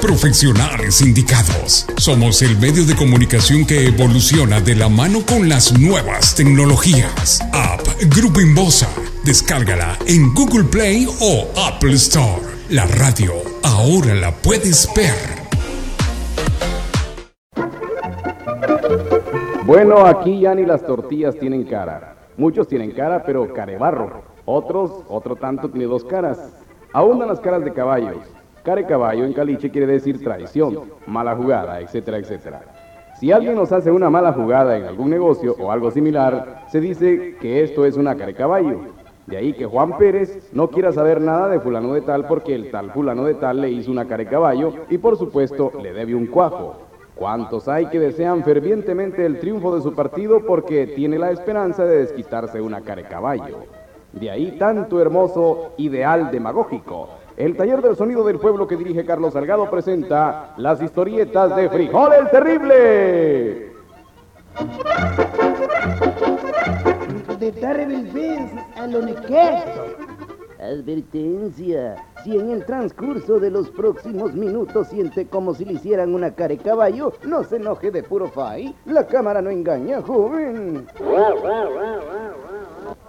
Profesionales indicados. Somos el medio de comunicación que evoluciona de la mano con las nuevas tecnologías. App Grupo Inbosa. Descárgala en Google Play o Apple Store. La radio ahora la puedes ver. Bueno, aquí ya ni las tortillas tienen cara. Muchos tienen cara, pero carebarro. Otro tanto tiene dos caras. Abundan las caras de caballos. Care caballo en caliche quiere decir traición, mala jugada, etcétera, etcétera. Si alguien nos hace una mala jugada en algún negocio o algo similar, se dice que esto es una care caballo. De ahí que Juan Pérez no quiera saber nada de fulano de tal porque el tal fulano de tal le hizo una care caballo y por supuesto le debe un cuajo. ¿Cuántos hay que desean fervientemente el triunfo de su partido porque tiene la esperanza de desquitarse una care caballo? De ahí tanto hermoso ideal demagógico. El taller del sonido del pueblo que dirige Carlos Salgado presenta las historietas de Frijol el Terrible. De Tarrebel a lo nequesto. Advertencia, si en el transcurso de los próximos minutos siente como si le hicieran una care caballo, no se enoje de puro fai. La cámara no engaña, joven.